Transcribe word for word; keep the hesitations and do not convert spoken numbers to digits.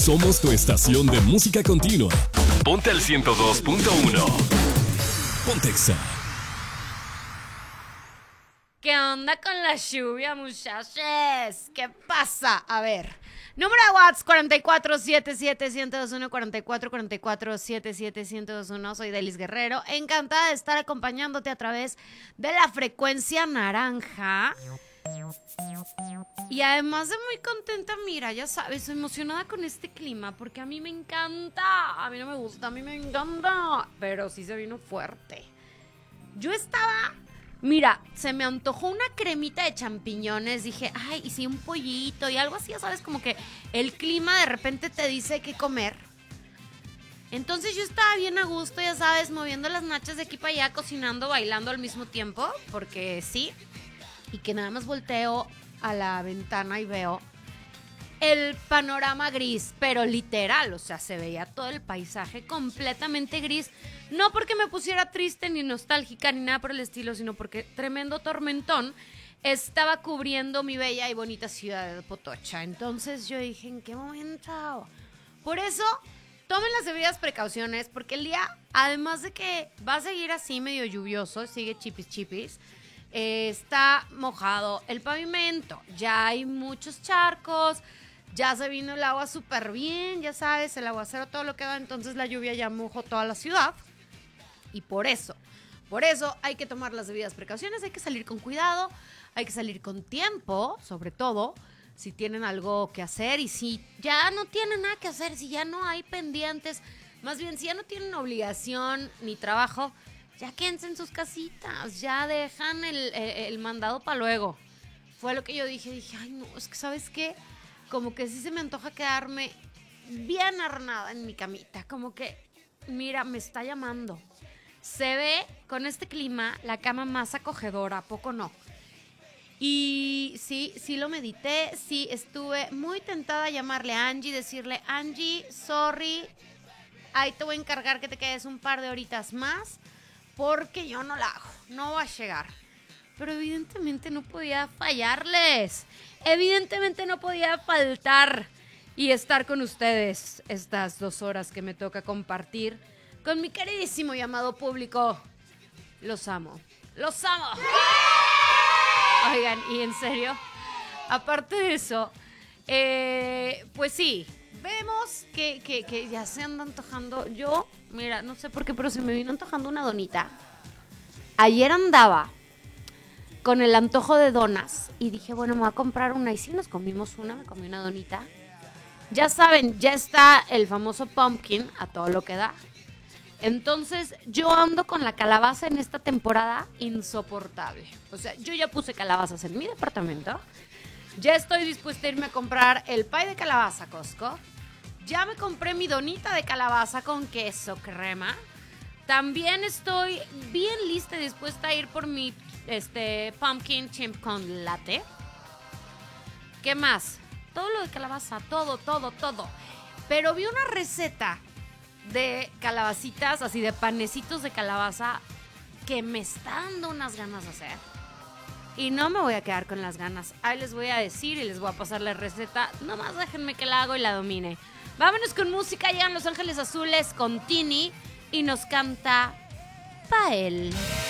Somos tu estación de música continua. Ponte al ciento dos punto uno. Ponte Exa. ¿Qué onda con la lluvia, muchachos? ¿Qué pasa? A ver, número de WhatsApp cuatro cuatro siete siete uno cero dos uno, cuatro cuatro cuatro cuatro siete siete uno cero dos uno. Soy Delis Guerrero, encantada de estar acompañándote a través de la frecuencia naranja. Y además de muy contenta, mira, ya sabes, emocionada con este clima, porque a mí me encanta. A mí no me gusta, a mí me encanta, pero sí se vino fuerte. Yo estaba... Mira, se me antojó una cremita de champiñones. Dije, ay, y si un pollito y algo así, ya sabes, como que el clima de repente te dice qué comer. Entonces yo estaba bien a gusto, ya sabes, moviendo las nachas de aquí para allá, cocinando, bailando al mismo tiempo, porque sí. Y que nada más volteo a la ventana y veo el panorama gris, pero literal, o sea, se veía todo el paisaje completamente gris. No porque me pusiera triste ni nostálgica ni nada por el estilo, sino porque tremendo tormentón estaba cubriendo mi bella y bonita ciudad de Potocha. Entonces yo dije, ¿en qué momento? Por eso, tomen las debidas precauciones, porque el día, además de que va a seguir así medio lluvioso, sigue chipis chipis, eh, está mojado el pavimento, ya hay muchos charcos. Ya se vino el agua súper bien, ya sabes, el aguacero, todo lo que da. Entonces la lluvia ya mojó toda la ciudad. Y por eso, por eso hay que tomar las debidas precauciones. Hay que salir con cuidado, hay que salir con tiempo, sobre todo, si tienen algo que hacer. Y si ya no tienen nada que hacer, si ya no hay pendientes, más bien si ya no tienen obligación ni trabajo, ya quédense en sus casitas, ya dejan el, el, el mandado para luego. Fue lo que yo dije, dije, ay no, es que ¿sabes qué? Como que sí se me antoja quedarme bien arnada en mi camita. Como que, mira, me está llamando. Se ve con este clima la cama más acogedora, ¿a poco no? Y sí, sí lo medité, sí estuve muy tentada a llamarle a Angie, decirle, Angie, sorry, ahí te voy a encargar que te quedes un par de horitas más, porque yo no la hago, no va a llegar. Pero evidentemente no podía fallarles. Evidentemente no podía faltar y estar con ustedes estas dos horas que me toca compartir con mi queridísimo y amado público. Los amo. ¡Los amo! Oigan, y en serio, aparte de eso, eh, pues sí, vemos que, que, que ya se anda antojando. Yo, mira, no sé por qué, pero se me vino antojando una donita. Ayer andaba con el antojo de donas y dije, bueno, me voy a comprar una. Y sí, nos comimos una, me comí una donita. Ya saben, ya está el famoso pumpkin a todo lo que da. Entonces, yo ando con la calabaza en esta temporada insoportable. O sea, yo ya puse calabazas en mi departamento. Ya estoy dispuesta a irme a comprar el pie de calabaza a Costco. Ya me compré mi donita de calabaza con queso crema. También estoy bien lista y dispuesta a ir por mi este pumpkin chimp con latte. ¿Qué más? Todo lo de calabaza, todo, todo, todo. Pero vi una receta de calabacitas, así de panecitos de calabaza, que me está dando unas ganas de hacer. Y no me voy a quedar con las ganas. Ahí les voy a decir y les voy a pasar la receta. Nomás déjenme que la hago y la domine. Vámonos con música. Llegan Los Ángeles Azules con Tini y nos canta Pael.